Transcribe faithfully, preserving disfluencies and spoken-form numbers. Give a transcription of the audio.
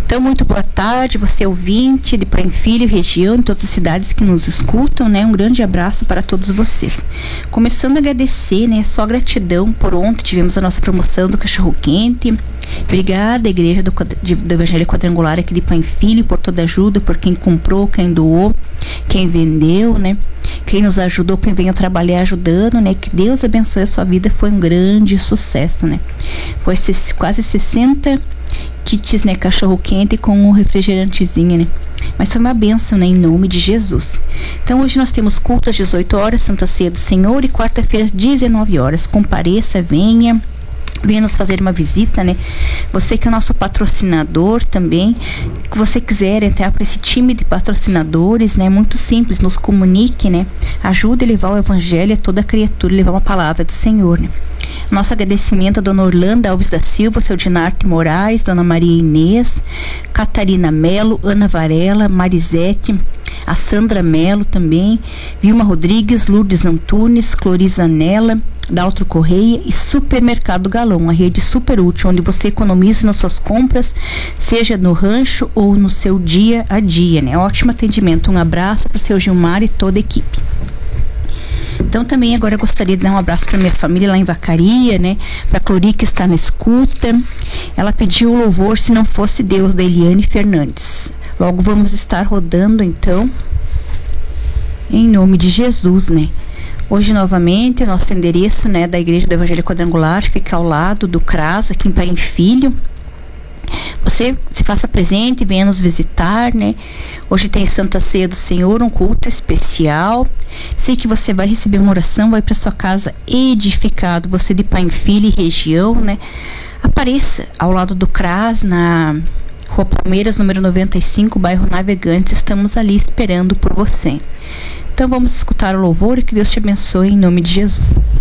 Então, muito boa tarde, você ouvinte de Pai Filho, região, em todas as cidades que nos escutam, né? Um grande abraço para todos vocês. Começando a agradecer, né? Só gratidão por ontem, tivemos a nossa promoção do cachorro quente. Obrigada, Igreja do, do Evangelho Quadrangular aqui de Pai Filho, por toda ajuda, por quem comprou, quem doou, quem vendeu, né? Quem nos ajudou, quem veio trabalhar ajudando, né? Que Deus abençoe a sua vida, foi um grande sucesso, né? Foi quase sessenta kits, né? Cachorro quente com um refrigerantezinho, né? Mas foi uma bênção, né? Em nome de Jesus. Então hoje nós temos culto às dezoito horas, Santa Ceia do Senhor, e quarta-feira às dezenove horas. Compareça, venha. Venha nos fazer uma visita, né? Você que é nosso patrocinador também, que você quiser entrar para esse time de patrocinadores, né? Muito simples, nos comunique, né? Ajude a levar o evangelho a toda criatura, levar uma palavra do Senhor, né? Nosso agradecimento a Dona Orlando Alves da Silva, seu Dinarte Moraes, Dona Maria Inês, Catarina Melo, Ana Varela, Marisete, a Sandra Melo também, Vilma Rodrigues, Lourdes Antunes, Cloriza Nela, Daltro Correia e Supermercado Galão, a rede super útil, onde você economiza nas suas compras, seja no rancho ou no seu dia a dia, né? Ótimo atendimento, um abraço para o seu Gilmar e toda a equipe. Então também agora eu gostaria de dar um abraço para minha família lá em Vacaria, né? Para Clori, que está na escuta. Ela pediu o louvor Se Não Fosse Deus, da Eliane Fernandes. Logo vamos estar rodando então, em nome de Jesus, né? Hoje novamente o nosso endereço, né, da Igreja do Evangelho Quadrangular fica ao lado do C R A S, aqui em Pai Filho. Você se faça presente, venha nos visitar, né? Hoje tem Santa Ceia do Senhor, um culto especial. Sei que você vai receber uma oração, vai para sua casa edificado, você de Pai Filho e região, né? Apareça ao lado do C R A S, na Rua Palmeiras, número noventa e cinco, bairro Navegantes. Estamos ali esperando por você. Então vamos escutar o louvor e que Deus te abençoe em nome de Jesus.